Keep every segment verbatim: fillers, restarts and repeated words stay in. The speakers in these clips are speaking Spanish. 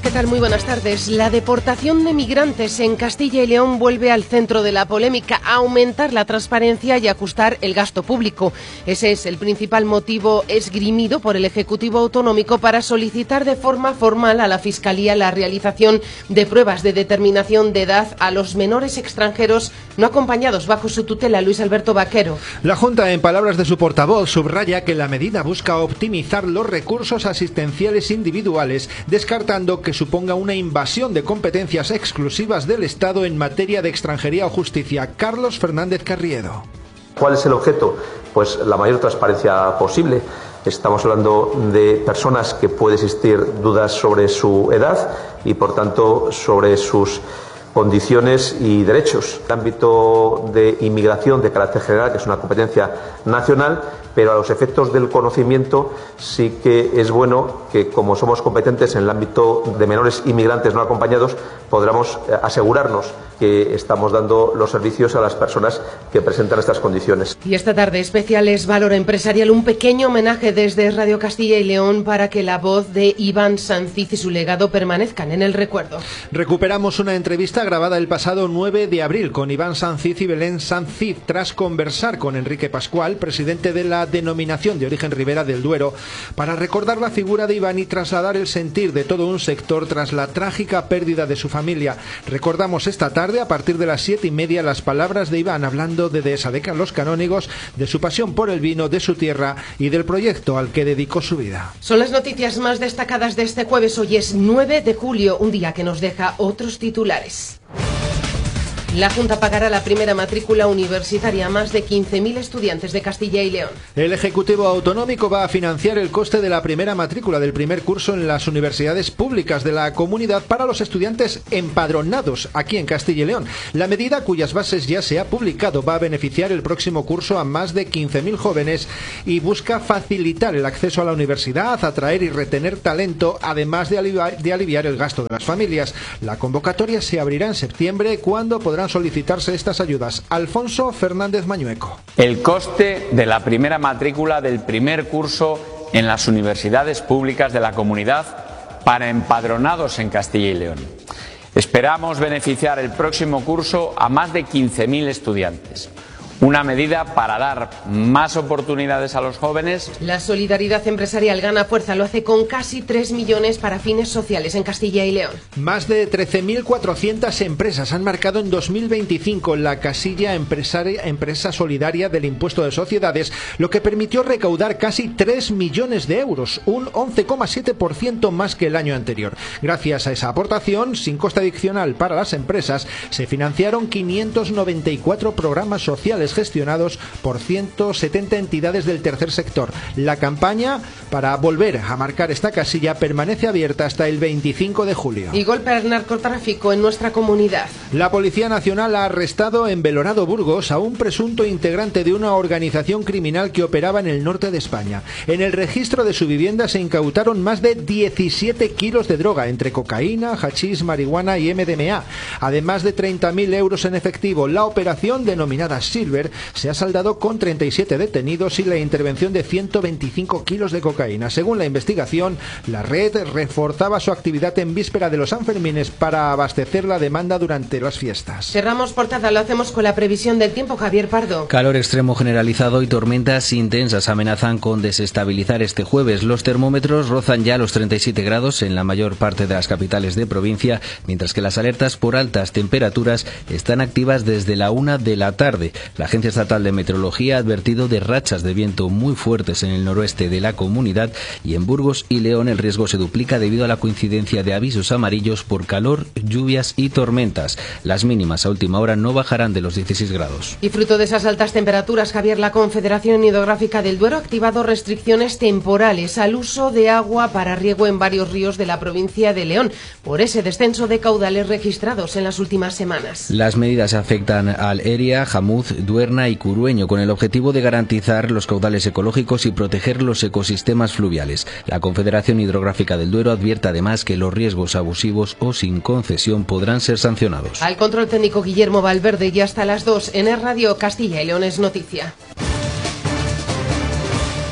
¿qué tal? Muy buenas tardes. La deportación de migrantes en Castilla y León vuelve al centro de la polémica, a aumentar la transparencia y ajustar el gasto público. Ese es el principal motivo esgrimido por el Ejecutivo Autonómico para solicitar de forma formal a la Fiscalía la realización de pruebas de determinación de edad a los menores extranjeros no acompañados bajo su tutela. Luis Alberto Vaquero. La Junta, en palabras de su portavoz, subraya que la medida busca optimizar los recursos asistenciales individuales, descartando que suponga una invasión de competencias exclusivas del Estado en materia de extranjería o justicia. Carlos Fernández Carriedo. ¿Cuál es el objeto? Pues la mayor transparencia posible. Estamos hablando de personas que puede existir dudas sobre su edad y, por tanto, sobre sus condiciones y derechos. El ámbito de inmigración de carácter general, que es una competencia nacional, pero a los efectos del conocimiento sí que es bueno que, como somos competentes en el ámbito de menores inmigrantes no acompañados, podamos asegurarnos que estamos dando los servicios a las personas que presentan estas condiciones. Y esta tarde especial es Valor Empresarial, un pequeño homenaje desde Radio Castilla y León para que la voz de Iván Sanziz y su legado permanezcan en el recuerdo. Recuperamos una entrevista grabada el pasado nueve de abril con Iván Sanziz y Belén Sanziz tras conversar con Enrique Pascual, presidente de la denominación de origen Ribera del Duero, para recordar la figura de Iván y trasladar el sentir de todo un sector tras la trágica pérdida de su familia. Recordamos esta tarde, a partir de las siete y media, las palabras de Iván hablando de Dehesa de los Canónigos, de su pasión por el vino, de su tierra y del proyecto al que dedicó su vida. Son las noticias más destacadas de este jueves. Hoy es nueve de julio, un día que nos deja otros titulares. La Junta pagará la primera matrícula universitaria a más de quince mil estudiantes de Castilla y León. El Ejecutivo Autonómico va a financiar el coste de la primera matrícula del primer curso en las universidades públicas de la comunidad para los estudiantes empadronados aquí en Castilla y León. La medida, cuyas bases ya se ha publicado, va a beneficiar el próximo curso a más de quince mil jóvenes y busca facilitar el acceso a la universidad, atraer y retener talento, además de aliviar, de aliviar el gasto de las familias. La convocatoria se abrirá en septiembre, cuando podrán solicitarse estas ayudas. Alfonso Fernández Mañueco. El coste de la primera matrícula del primer curso en las universidades públicas de la comunidad para empadronados en Castilla y León. Esperamos beneficiar el próximo curso a más de quince mil estudiantes. Una medida para dar más oportunidades a los jóvenes. La solidaridad empresarial gana fuerza, lo hace con casi tres millones para fines sociales en Castilla y León. Más de trece mil cuatrocientas empresas han marcado en dos mil veinticinco la casilla Empresa Solidaria del Impuesto de Sociedades, lo que permitió recaudar casi tres millones de euros, un once coma siete por ciento más que el año anterior. Gracias a esa aportación, sin coste adicional para las empresas, se financiaron quinientos noventa y cuatro programas sociales gestionados por ciento setenta entidades del tercer sector. La campaña para volver a marcar esta casilla permanece abierta hasta el veinticinco de julio. Y golpe al narcotráfico en nuestra comunidad. La Policía Nacional ha arrestado en Belorado, Burgos, a un presunto integrante de una organización criminal que operaba en el norte de España. En el registro de su vivienda se incautaron más de diecisiete kilos de droga, entre cocaína, hachís, marihuana y M D M A, además de treinta mil euros en efectivo. La operación, denominada Silver, se ha saldado con treinta y siete detenidos y la intervención de ciento veinticinco kilos de cocaína. Según la investigación, la red reforzaba su actividad en víspera de los Sanfermines para abastecer la demanda durante las fiestas. Cerramos portada, lo hacemos con la previsión del tiempo. Javier Pardo. Calor extremo generalizado y tormentas intensas amenazan con desestabilizar este jueves. Los termómetros rozan ya los treinta y siete grados en la mayor parte de las capitales de provincia, mientras que las alertas por altas temperaturas están activas desde la una de la tarde. La Agencia Estatal de Meteorología ha advertido de rachas de viento muy fuertes en el noroeste de la comunidad, y en Burgos y León el riesgo se duplica debido a la coincidencia de avisos amarillos por calor, lluvias y tormentas. Las mínimas a última hora no bajarán de los dieciséis grados. Y fruto de esas altas temperaturas, Javier, la Confederación Hidrográfica del Duero ha activado restricciones temporales al uso de agua para riego en varios ríos de la provincia de León, por ese descenso de caudales registrados en las últimas semanas. Las medidas afectan al Eria, Jamuz, Duerna y Curueño, con el objetivo de garantizar los caudales ecológicos y proteger los ecosistemas fluviales. La Confederación Hidrográfica del Duero advierte además que los riesgos abusivos o sin concesión podrán ser sancionados. Al control técnico Guillermo Valverde, y hasta las dos en el Radio Castilla y León es noticia.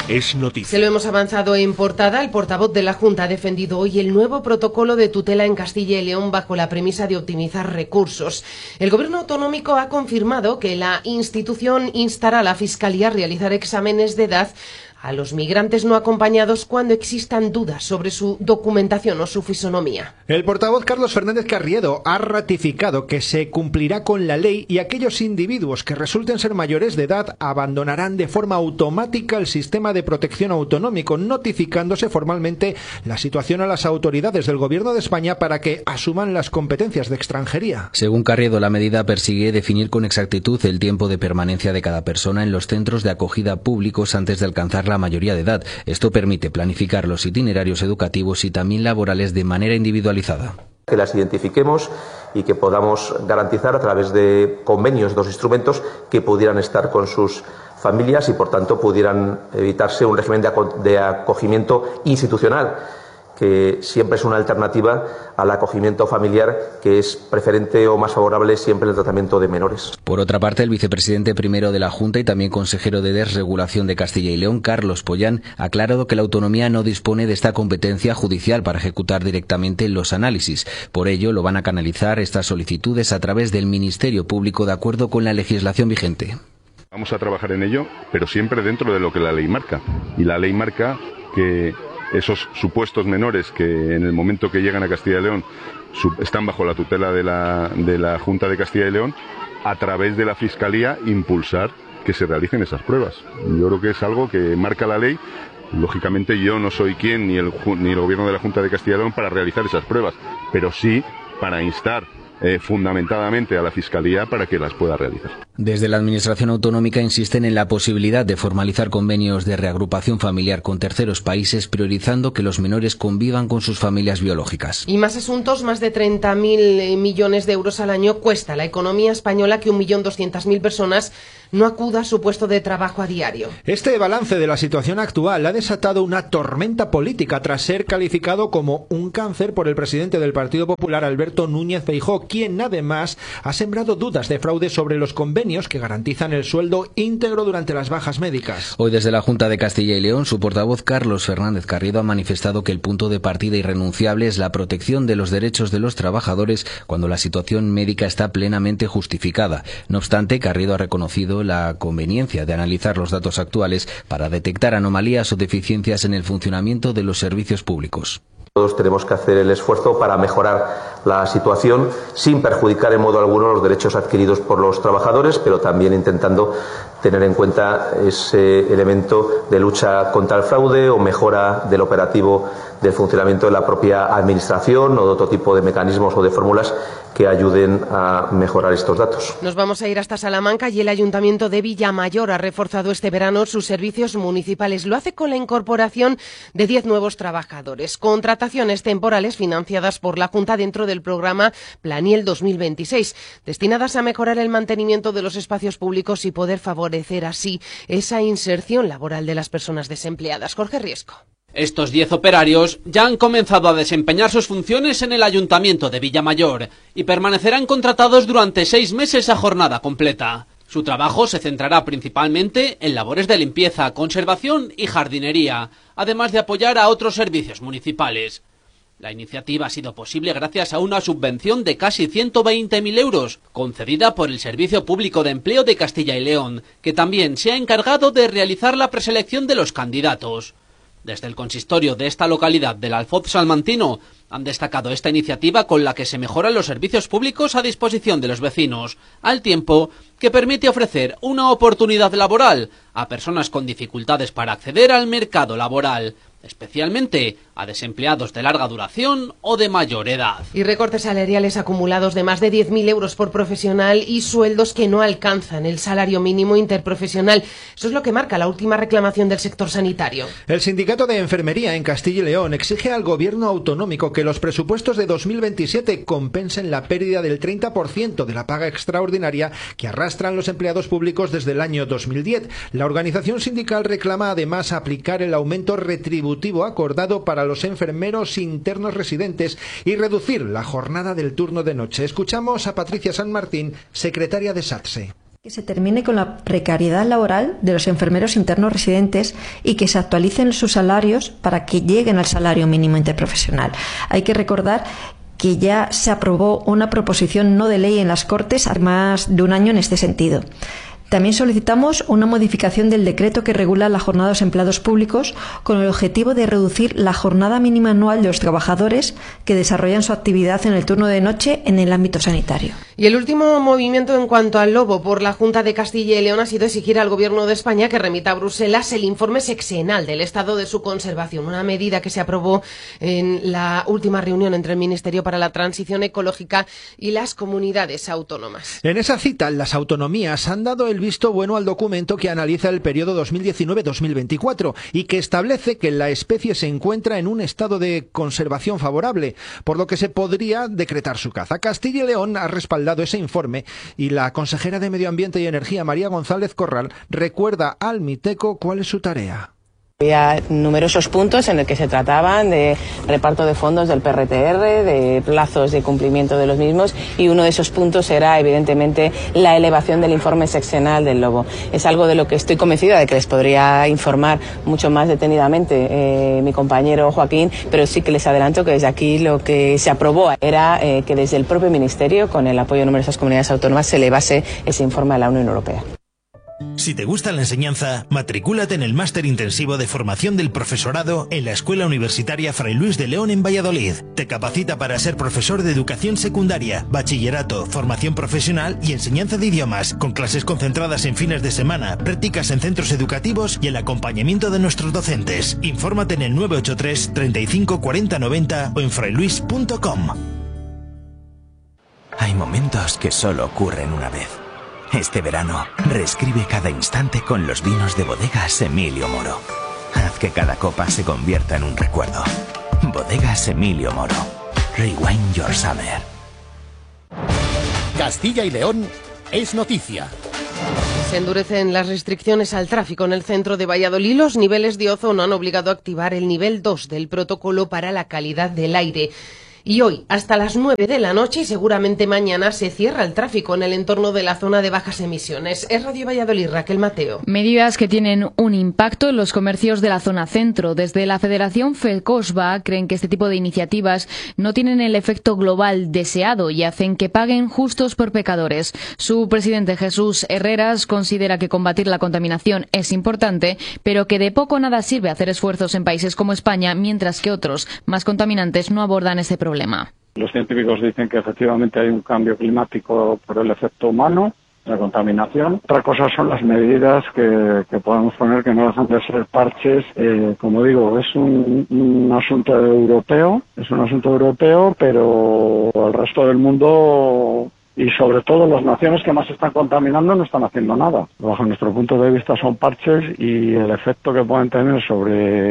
es noticia. Se lo hemos avanzado en portada. El portavoz de la Junta ha defendido hoy el nuevo protocolo de tutela en Castilla y León bajo la premisa de optimizar recursos. El Gobierno autonómico ha confirmado que la institución instará a la Fiscalía a realizar exámenes de edad a los migrantes no acompañados cuando existan dudas sobre su documentación o su fisonomía. El portavoz Carlos Fernández Carriedo ha ratificado que se cumplirá con la ley y aquellos individuos que resulten ser mayores de edad abandonarán de forma automática el sistema de protección autonómico, notificándose formalmente la situación a las autoridades del Gobierno de España para que asuman las competencias de extranjería. Según Carriedo, la medida persigue definir con exactitud el tiempo de permanencia de cada persona en los centros de acogida públicos antes de alcanzar la mayoría de edad. Esto permite planificar los itinerarios educativos y también laborales de manera individualizada. Que las identifiquemos y que podamos garantizar a través de convenios dos instrumentos que pudieran estar con sus familias y por tanto pudieran evitarse un régimen de, aco- de acogimiento institucional, que siempre es una alternativa al acogimiento familiar, que es preferente o más favorable siempre en el tratamiento de menores. Por otra parte, el vicepresidente primero de la Junta y también consejero de Desregulación de Castilla y León, Carlos Pollán, ha aclarado que la autonomía no dispone de esta competencia judicial para ejecutar directamente los análisis. Por ello, lo van a canalizar estas solicitudes a través del Ministerio Público de acuerdo con la legislación vigente. Vamos a trabajar en ello, pero siempre dentro de lo que la ley marca. Y la ley marca que esos supuestos menores que en el momento que llegan a Castilla y León están bajo la tutela de la, de la Junta de Castilla y León, a través de la Fiscalía impulsar que se realicen esas pruebas. Yo creo que es algo que marca la ley. Lógicamente yo no soy quien ni el, ni el Gobierno de la Junta de Castilla y León para realizar esas pruebas, pero sí para instar Eh, fundamentadamente a la Fiscalía para que las pueda realizar. Desde la Administración Autonómica insisten en la posibilidad de formalizar convenios de reagrupación familiar con terceros países, priorizando que los menores convivan con sus familias biológicas. Y más asuntos, más de treinta mil millones de euros al año cuesta a la economía española que un millón doscientas mil personas no acuda a su puesto de trabajo a diario. Este balance de la situación actual ha desatado una tormenta política tras ser calificado como un cáncer por el presidente del Partido Popular, Alberto Núñez Feijóo, quien además ha sembrado dudas de fraude sobre los convenios que garantizan el sueldo íntegro durante las bajas médicas. Hoy desde la Junta de Castilla y León, su portavoz Carlos Fernández Carriedo ha manifestado que el punto de partida irrenunciable es la protección de los derechos de los trabajadores cuando la situación médica está plenamente justificada. No obstante, Carriedo ha reconocido la conveniencia de analizar los datos actuales para detectar anomalías o deficiencias en el funcionamiento de los servicios públicos. Todos tenemos que hacer el esfuerzo para mejorar la situación sin perjudicar en modo alguno los derechos adquiridos por los trabajadores, pero también intentando tener en cuenta ese elemento de lucha contra el fraude o mejora del operativo del funcionamiento de la propia Administración o de otro tipo de mecanismos o de fórmulas que ayuden a mejorar estos datos. Nos vamos a ir hasta Salamanca y el Ayuntamiento de Villamayor ha reforzado este verano sus servicios municipales. Lo hace con la incorporación de diez nuevos trabajadores. Contrataciones temporales financiadas por la Junta dentro del programa Planiel dos mil veintiséis, destinadas a mejorar el mantenimiento de los espacios públicos y poder favorecer así esa inserción laboral de las personas desempleadas. Jorge Riesco. Estos diez operarios ya han comenzado a desempeñar sus funciones en el Ayuntamiento de Villamayor y permanecerán contratados durante seis meses a jornada completa. Su trabajo se centrará principalmente en labores de limpieza, conservación y jardinería, además de apoyar a otros servicios municipales. La iniciativa ha sido posible gracias a una subvención de casi ciento veinte mil euros, concedida por el Servicio Público de Empleo de Castilla y León, que también se ha encargado de realizar la preselección de los candidatos. Desde el consistorio de esta localidad del Alfoz salmantino han destacado esta iniciativa con la que se mejoran los servicios públicos a disposición de los vecinos, al tiempo que permite ofrecer una oportunidad laboral a personas con dificultades para acceder al mercado laboral, especialmente a desempleados de larga duración o de mayor edad. Y recortes salariales acumulados de más de diez mil euros por profesional y sueldos que no alcanzan el salario mínimo interprofesional. Eso es lo que marca la última reclamación del sector sanitario. El Sindicato de Enfermería en Castilla y León exige al Gobierno autonómico que los presupuestos de dos mil veintisiete compensen la pérdida del treinta por ciento de la paga extraordinaria que arrastran los empleados públicos desde el año dos mil diez. La organización sindical reclama además aplicar el aumento retributivo acordado para los enfermeros internos residentes y reducir la jornada del turno de noche. Escuchamos a Patricia San Martín, secretaria de SATSE. Que se termine con la precariedad laboral de los enfermeros internos residentes y que se actualicen sus salarios para que lleguen al salario mínimo interprofesional. Hay que recordar que ya se aprobó una proposición no de ley en las Cortes hace más de un año en este sentido. También solicitamos una modificación del decreto que regula la jornada de los empleados públicos con el objetivo de reducir la jornada mínima anual de los trabajadores que desarrollan su actividad en el turno de noche en el ámbito sanitario. Y el último movimiento en cuanto al lobo por la Junta de Castilla y León ha sido exigir al Gobierno de España que remita a Bruselas el informe sexenal del estado de su conservación, una medida que se aprobó en la última reunión entre el Ministerio para la Transición Ecológica y las comunidades autónomas. En esa cita, las autonomías han dado el visto bueno al documento que analiza el periodo dos mil diecinueve a dos mil veinticuatro y que establece que la especie se encuentra en un estado de conservación favorable, por lo que se podría decretar su caza. Castilla y León ha respaldado ese informe y la consejera de Medio Ambiente y Energía, María González Corral, recuerda al Miteco cuál es su tarea. Había numerosos puntos en el que se trataban de reparto de fondos del P R T R, de plazos de cumplimiento de los mismos, y uno de esos puntos era evidentemente la elevación del informe sexenal del lobo. Es algo de lo que estoy convencida de que les podría informar mucho más detenidamente eh, mi compañero Joaquín, pero sí que les adelanto que desde aquí lo que se aprobó era eh, que desde el propio Ministerio, con el apoyo de numerosas comunidades autónomas, se elevase ese informe a la Unión Europea. Si te gusta la enseñanza, matricúlate en el Máster Intensivo de Formación del Profesorado en la Escuela Universitaria Fray Luis de León en Valladolid. Te capacita para ser profesor de educación secundaria, bachillerato, formación profesional y enseñanza de idiomas, con clases concentradas en fines de semana, prácticas en centros educativos y el acompañamiento de nuestros docentes. Infórmate en el nueve ocho tres, treinta y cinco, cuarenta, noventa o en frailuis punto com. Hay momentos que solo ocurren una vez. Este verano, reescribe cada instante con los vinos de Bodegas Emilio Moro. Haz que cada copa se convierta en un recuerdo. Bodegas Emilio Moro. Rewind your summer. Castilla y León es noticia. Se endurecen las restricciones al tráfico en el centro de Valladolid. Los niveles de ozono han obligado a activar el nivel dos del protocolo para la calidad del aire. Y hoy, hasta las nueve de la noche y seguramente mañana, se cierra el tráfico en el entorno de la zona de bajas emisiones. Es Radio Valladolid, Raquel Mateo. Medidas que tienen un impacto en los comercios de la zona centro. Desde la Federación FECOSBA creen que este tipo de iniciativas no tienen el efecto global deseado y hacen que paguen justos por pecadores. Su presidente Jesús Herreras considera que combatir la contaminación es importante, pero que de poco nada sirve hacer esfuerzos en países como España, mientras que otros, más contaminantes, no abordan este problema. Los científicos dicen que efectivamente hay un cambio climático por el efecto humano, la contaminación. Otra cosa son las medidas que, que podemos poner que no dejan de ser parches. Eh, como digo, es un, un asunto europeo, es un asunto europeo, pero el resto del mundo y sobre todo las naciones que más están contaminando no están haciendo nada. Bajo nuestro punto de vista son parches y el efecto que pueden tener sobre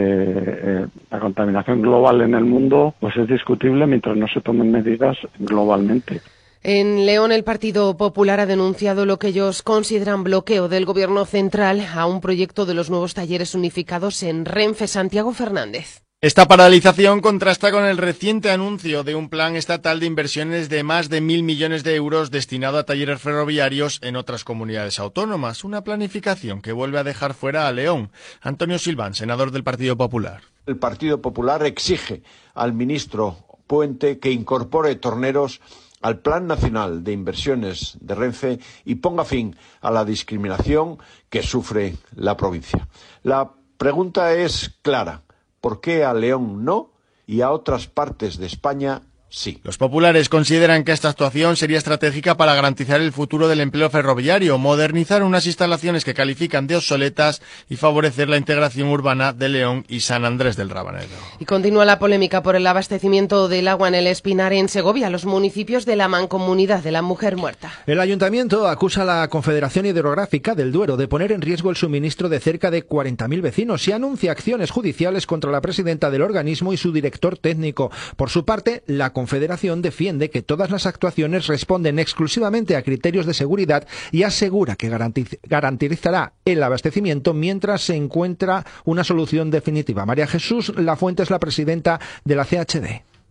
eh, la contaminación global en el mundo pues es discutible mientras no se tomen medidas globalmente. En León, el Partido Popular ha denunciado lo que ellos consideran bloqueo del Gobierno central a un proyecto de los nuevos talleres unificados en Renfe. Santiago Fernández. Esta paralización contrasta con el reciente anuncio de un plan estatal de inversiones de más de mil millones de euros destinado a talleres ferroviarios en otras comunidades autónomas, una planificación que vuelve a dejar fuera a León. Antonio Silván, senador del Partido Popular. El Partido Popular exige al ministro Puente que incorpore torneros al Plan Nacional de Inversiones de Renfe y ponga fin a la discriminación que sufre la provincia. La pregunta es clara. ¿Por qué a León no y a otras partes de España sí? Los populares consideran que esta actuación sería estratégica para garantizar el futuro del empleo ferroviario, modernizar unas instalaciones que califican de obsoletas y favorecer la integración urbana de León y San Andrés del Rabanero. Y continúa la polémica por el abastecimiento del agua en el Espinar, en Segovia, los municipios de la Mancomunidad de la Mujer Muerta. El ayuntamiento acusa a la Confederación Hidrográfica del Duero de poner en riesgo el suministro de cerca de cuarenta mil vecinos y anuncia acciones judiciales contra la presidenta del organismo y su director técnico. Por su parte, la Confederación Confederación defiende que todas las actuaciones responden exclusivamente a criterios de seguridad y asegura que garantiz- garantizará el abastecimiento mientras se encuentra una solución definitiva. María Jesús Lafuente es la presidenta de la C H D.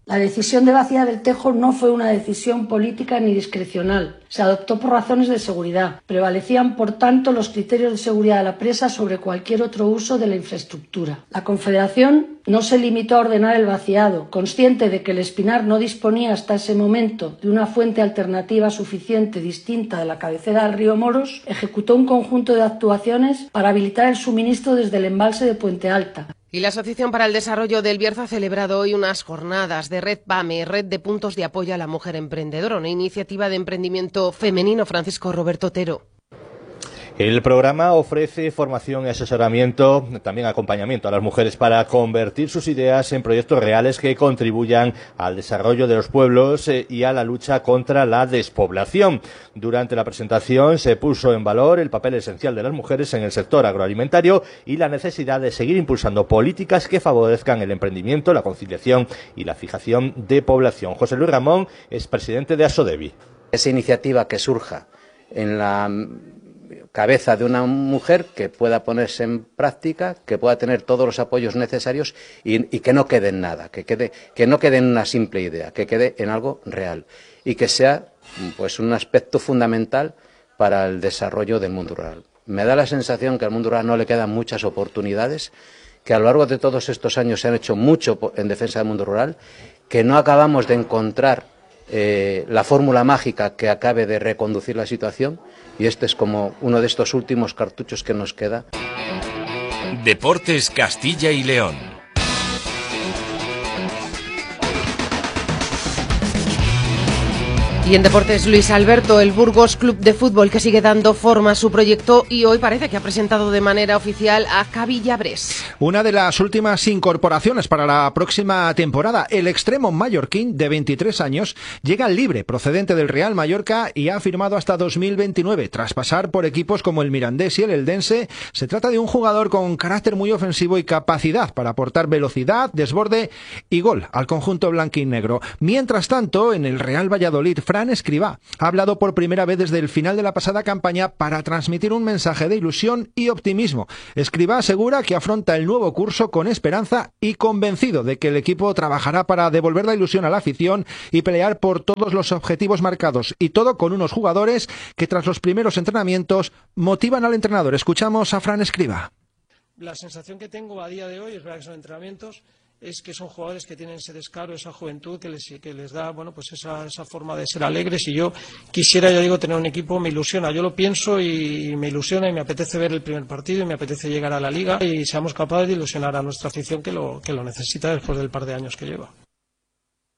La decisión de vaciar el Tejo no fue una decisión política ni discrecional. Se adoptó por razones de seguridad. Prevalecían, por tanto, los criterios de seguridad de la presa sobre cualquier otro uso de la infraestructura. La Confederación no se limitó a ordenar el vaciado. Consciente de que el Espinar no disponía hasta ese momento de una fuente alternativa suficiente distinta de la cabecera del río Moros, ejecutó un conjunto de actuaciones para habilitar el suministro desde el embalse de Puente Alta. Y la Asociación para el Desarrollo del Bierzo ha celebrado hoy unas jornadas de Red PAME, Red de Puntos de Apoyo a la Mujer Emprendedora, una iniciativa de emprendimiento femenino. Francisco Roberto Otero. El programa ofrece formación y asesoramiento, también acompañamiento a las mujeres para convertir sus ideas en proyectos reales que contribuyan al desarrollo de los pueblos y a la lucha contra la despoblación. Durante la presentación se puso en valor el papel esencial de las mujeres en el sector agroalimentario y la necesidad de seguir impulsando políticas que favorezcan el emprendimiento, la conciliación y la fijación de población. José Luis Ramón es presidente de Asodevi. Esa iniciativa que surja en la cabeza de una mujer que pueda ponerse en práctica, que pueda tener todos los apoyos necesarios y, y que no quede en nada, que, quede, que no quede en una simple idea, que quede en algo real y que sea pues un aspecto fundamental para el desarrollo del mundo rural. Me da la sensación que al mundo rural no le quedan muchas oportunidades, que a lo largo de todos estos años se han hecho mucho en defensa del mundo rural, que no acabamos de encontrar eh, la fórmula mágica que acabe de reconducir la situación. Y este es como uno de estos últimos cartuchos que nos queda. Deportes Castilla y León. Y en deportes, Luis Alberto, el Burgos Club de Fútbol, que sigue dando forma a su proyecto y hoy parece que ha presentado de manera oficial a Javi Llabrés. Una de las últimas incorporaciones para la próxima temporada, el extremo mallorquín de veintitrés años llega libre procedente del Real Mallorca y ha firmado hasta dos mil veintinueve. Tras pasar por equipos como el Mirandés y el Eldense, se trata de un jugador con carácter muy ofensivo y capacidad para aportar velocidad, desborde y gol al conjunto blanquinegro. Mientras tanto, en el Real Valladolid, Fran Escribá ha hablado por primera vez desde el final de la pasada campaña para transmitir un mensaje de ilusión y optimismo. Escribá asegura que afronta el nuevo curso con esperanza y convencido de que el equipo trabajará para devolver la ilusión a la afición y pelear por todos los objetivos marcados, y todo con unos jugadores que tras los primeros entrenamientos motivan al entrenador. Escuchamos a Fran Escribá. La sensación que tengo a día de hoy, es verdad que son entrenamientos, es que son jugadores que tienen ese descaro, esa juventud que les, que les da, bueno, pues esa, esa forma de ser alegres, y yo quisiera, ya digo, tener un equipo, me ilusiona, yo lo pienso y me ilusiona y me apetece ver el primer partido y me apetece llegar a la Liga y seamos capaces de ilusionar a nuestra afición que lo, que lo necesita después del par de años que lleva.